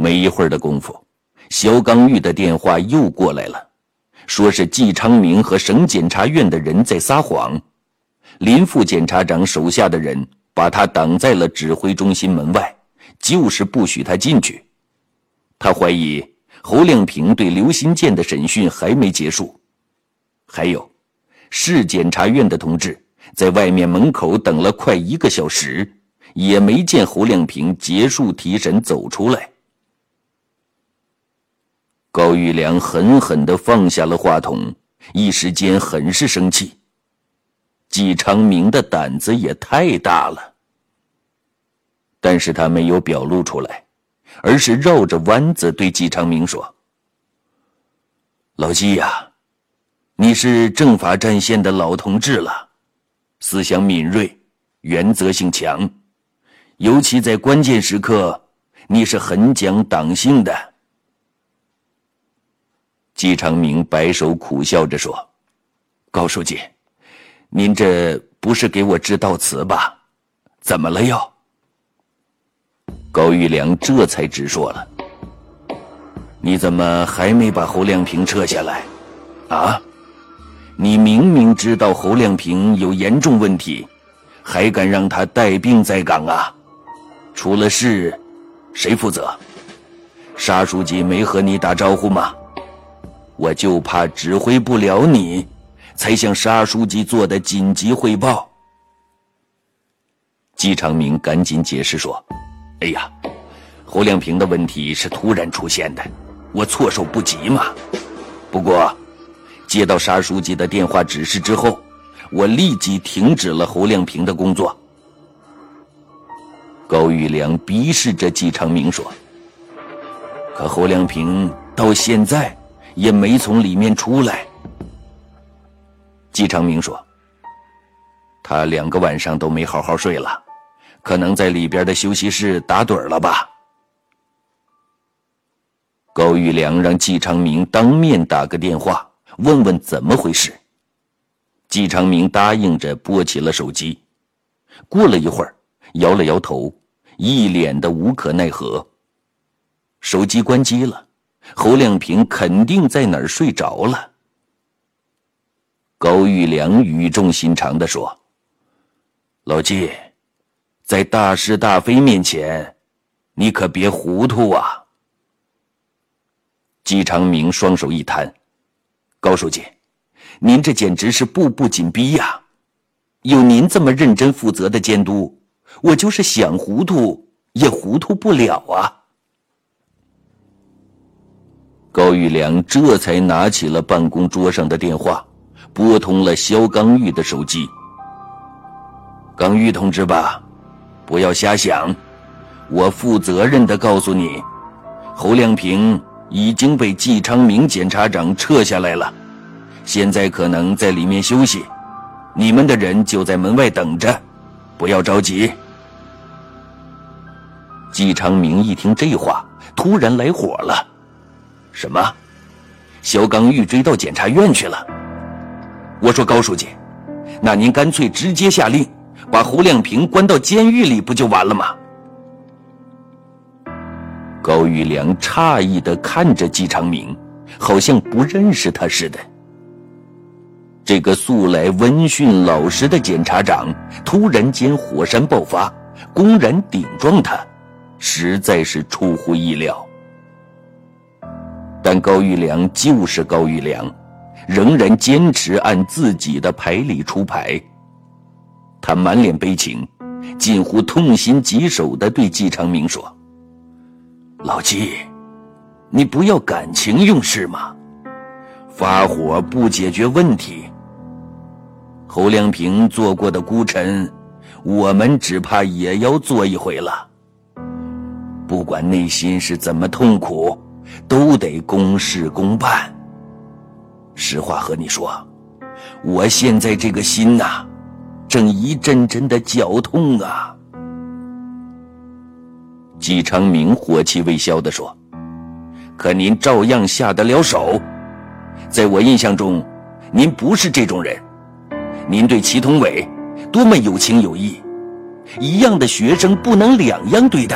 没一会儿的功夫，肖刚玉的电话又过来了，说是季昌明和省检察院的人在撒谎，林副检察长手下的人把他挡在了指挥中心门外，就是不许他进去。他怀疑侯亮平对刘新建的审讯还没结束。还有，市检察院的同志在外面门口等了快1个小时，也没见侯亮平结束提审走出来。高玉良狠狠地放下了话筒，一时间很是生气。季昌明的胆子也太大了。但是他没有表露出来，而是绕着弯子对季昌明说：“老季呀，你是政法战线的老同志了，思想敏锐，原则性强，尤其在关键时刻，你是很讲党性的。”季昌明摆手苦笑着说：“高书记，您这不是给我致悼词吧？怎么了又？”高玉良这才直说了：“你怎么还没把侯亮平撤下来？啊？你明明知道侯亮平有严重问题，还敢让他带病在岗啊？出了事，谁负责？沙书记没和你打招呼吗？我就怕指挥不了你，才向沙书记做的紧急汇报。”季昌明赶紧解释说：“哎呀，侯亮平的问题是突然出现的，我措手不及嘛。不过，接到沙书记的电话指示之后，我立即停止了侯亮平的工作。”高玉良逼视着季昌明说：“可侯亮平到现在也没从里面出来。”季昌明说：“他2个晚上都没好好睡了，可能在里边的休息室打盹了吧。”高玉良让季昌明当面打个电话，问问怎么回事。季昌明答应着拨起了手机，过了一会儿，摇了摇头，一脸的无可奈何。手机关机了，侯亮平肯定在哪儿睡着了。高玉良语重心长地说：“老季，在大是大非面前，你可别糊涂啊。”季昌明双手一摊：“高书记，您这简直是步步紧逼呀！有您这么认真负责的监督，我就是想糊涂也糊涂不了啊。”高玉良这才拿起了办公桌上的电话，拨通了肖刚玉的手机。“刚玉同志吧，不要瞎想，我负责任地告诉你，侯亮平已经被季昌明检察长撤下来了，现在可能在里面休息，你们的人就在门外等着，不要着急。”季昌明一听这话，突然来火了：“什么？肖刚玉追到检察院去了？”我说：“高书记，那您干脆直接下令把侯亮平关到监狱里不就完了吗？”高玉良诧异地看着季昌明，好像不认识他似的。这个素来温驯老实的检察长突然间火山爆发，公然顶撞他，实在是出乎意料。但高玉良就是高玉良，仍然坚持按自己的牌理出牌。他满脸悲情，近乎痛心疾首地对季昌明说：“老季，你不要感情用事嘛，发火不解决问题。侯亮平做过的孤臣，我们只怕也要做一回了。不管内心是怎么痛苦，都得公事公办。实话和你说，我现在这个心呐，正一阵阵的绞痛啊。”季昌明火气未消地说：“可您照样下得了手。在我印象中，您不是这种人。您对祁同伟多么有情有义，一样的学生不能2样对待。”